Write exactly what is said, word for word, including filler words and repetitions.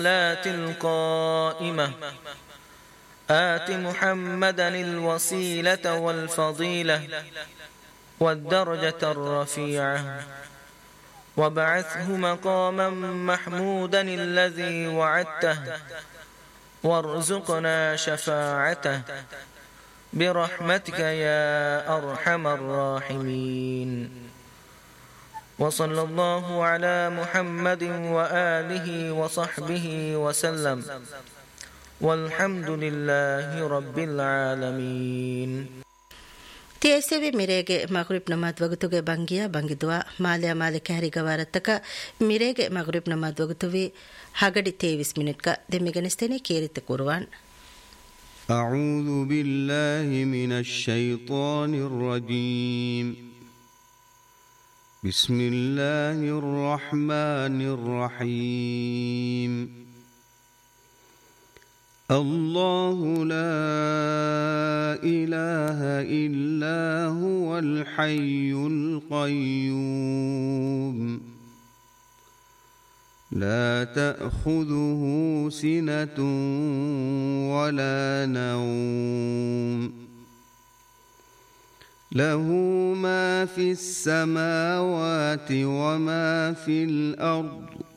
القائمة آت محمدا الوسيلة والفضيلة والدرجة الرفيعة وابعثه مقاما محمودا الذي وعدته وارزقنا شفاعته برحمتك يا أرحم الراحمين. وصلى الله على محمد وآله وصحبه وسلم والحمد لله رب العالمين. تيسيبي ميريغي مغرب نماز وقتوغي بانجيا بانجدوا ماليا مالك هري غوارتك ميريغي مغرب نماز وقتوغي هاگدي تيويس منتك دميغنستيني كيرت قروان. أعوذ بالله من الشيطان الرجيم. بسم الله الرحمن الرحيم. الله لا إله إلا هو الحي القيوم لا تأخذه سنة ولا نوم له ما في السماوات وما في الأرض